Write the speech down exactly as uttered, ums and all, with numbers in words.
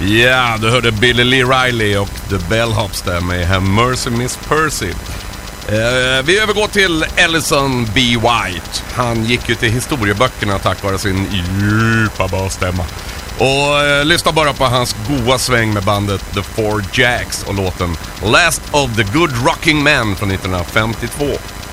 Ja, du hörde Billy Lee Riley och The Bellhops där med Have Mercy Miss Percy. Eh, vi övergår till Ellison B. White. Han gick ju till historieböckerna tack vare sin djupa basstämma. Och eh, lyssna bara på hans goa sväng med bandet The Four Jacks och låten Last of the Good Rocking Men från nittonhundrafemtiotvå.